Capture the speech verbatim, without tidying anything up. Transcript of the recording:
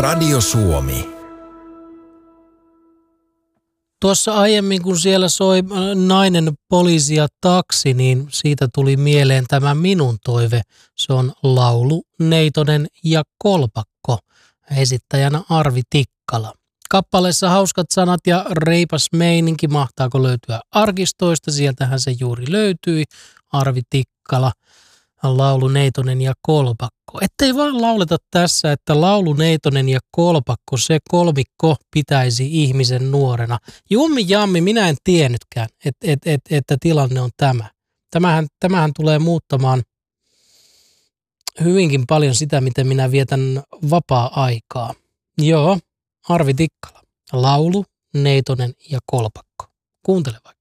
Radio Suomi. Tuossa aiemmin, kun siellä soi Nainen, poliisi ja taksi, niin siitä tuli mieleen tämä minun toive. Se on laulu Neitonen ja Kolpakko, esittäjänä Arvi Tikkala. Kappaleessa hauskat sanat ja reipas meininki. Mahtaako löytyä arkistoista? Sieltähän se juuri löytyi. Arvi Tikkala, laulu Neitonen ja Kolpakko. Ettei vaan lauleta tässä, että laulu Neitonen ja Kolpakko, se kolmikko pitäisi ihmisen nuorena. Jummi jammi, minä en tiennytkään, että et, et, että tilanne on tämä. Tämähän, tämähän tulee muuttamaan hyvinkin paljon sitä, miten minä vietän vapaa-aikaa. Joo, Arvi Tikkala, laulu Neitonen ja Kolpakko. Kuuntele vaikka.